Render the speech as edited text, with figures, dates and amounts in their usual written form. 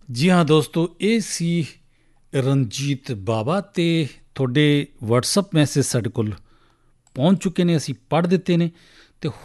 ਜੀ ਹਾਂ ਦੋਸਤੋ, ਇਹ ਸੀ ਰਣਜੀਤ ਬਾਵਾ ਅਤੇ ਤੁਹਾਡੇ ਵਟਸਐਪ ਮੈਸੇਜ ਸਾਡੇ ਕੋਲ ਪਹੁੰਚ ਚੁੱਕੇ ਨੇ, ਅਸੀਂ ਪੜ੍ਹ ਦਿੱਤੇ ਨੇ। ਅਤੇ